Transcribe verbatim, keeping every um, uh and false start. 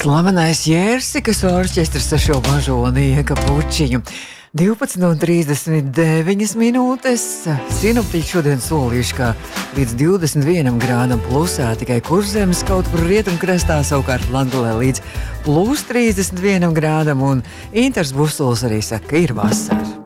Slavenais Jērsikas orķestrs ar šo mažo nieka pučiņu. divpadsmit un trīsdesmit deviņas minūtes. Sinoptiķi šodien solījuši, ka līdz divdesmit vienam grādam plusā, tikai Kurzemes kaut kur rietumkrastā, savukārt Latgalē līdz plus trīsdesmit vienam grādam, un Inters Busuls arī saka, ka ir vasara.